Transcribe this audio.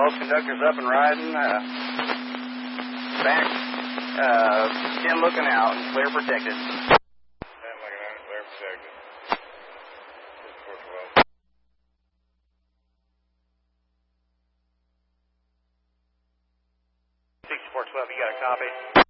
Both conductors up and riding. Back 10 looking out and clear protected. 10 looking out and clear protected. 6412. 6412, you got a copy?